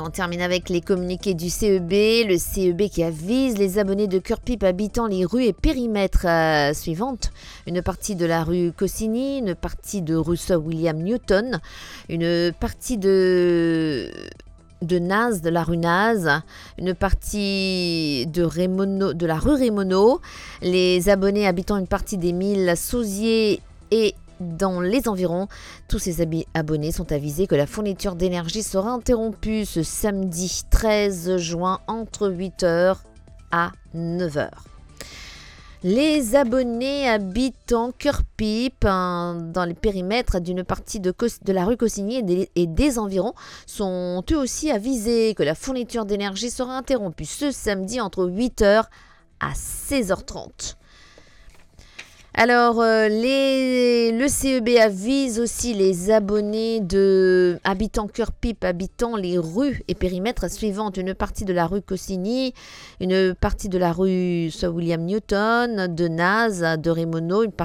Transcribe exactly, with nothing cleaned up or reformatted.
on termine avec les communiqués du C E B. Le C E B qui avise les abonnés de Cœur Pipe habitant les rues et périmètres euh, suivantes. Une partie de la rue Cossini, une partie de rue Sir William Newton, une partie de... de Naz, de la rue Naz, une partie de, Rémono, de la rue Rémono, les abonnés habitant une partie des milles Sauzier et dans les environs. Tous ces abonnés sont avisés que la fourniture d'énergie sera interrompue ce samedi treize juin entre huit heures à neuf heures. Les abonnés habitant Cœur Pipe hein, dans les périmètres d'une partie de, de la rue Cossini et des, et des environs sont eux aussi avisés que la fourniture d'énergie sera interrompue ce samedi entre huit heures à seize heures trente. Alors, euh, les, le C E B avise aussi les abonnés de habitants Cœur Pipe, habitant les rues et périmètres suivantes. Une partie de la rue Cossini, une partie de la rue Sir William Newton, de Naz, de Rémono, une partie